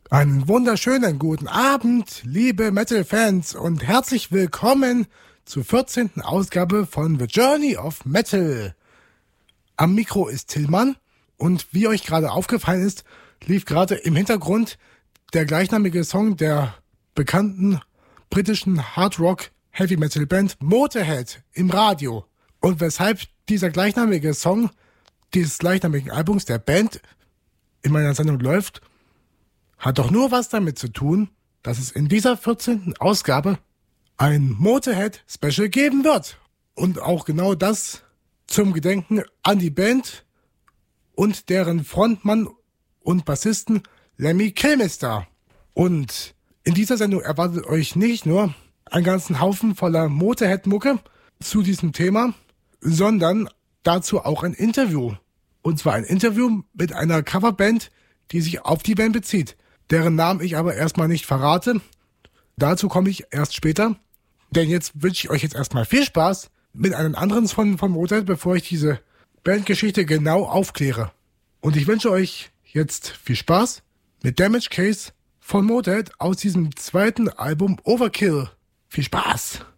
Einen wunderschönen guten Abend, liebe Metal-Fans, und herzlich willkommen zur 14. Ausgabe von The Journey of Metal. Am Mikro ist Tillmann und wie euch gerade aufgefallen ist, lief gerade im Hintergrund der gleichnamige Song der bekannten britischen Hard-Rock-Heavy-Metal-Band Motorhead im Radio. Und weshalb dieser gleichnamige Song dieses gleichnamigen Albums der Band in meiner Sendung läuft, hat doch nur was damit zu tun, dass es in dieser 14. Ausgabe ein Motorhead-Special geben wird. Und auch genau das zum Gedenken an die Band und deren Frontmann und Bassisten Lemmy Kilmister. Und in dieser Sendung erwartet euch nicht nur einen ganzen Haufen voller Motorhead-Mucke zu diesem Thema, sondern dazu auch ein Interview. Und zwar ein Interview mit einer Coverband, die sich auf die Band bezieht, deren Namen ich aber erstmal nicht verrate. Dazu komme ich erst später. Denn jetzt wünsche ich euch jetzt erstmal viel Spaß mit einem anderen Song von Motorhead, bevor ich diese Bandgeschichte genau aufkläre. Und ich wünsche euch jetzt viel Spaß mit Damage Case von Motorhead aus diesem zweiten Album Overkill. Viel Spaß!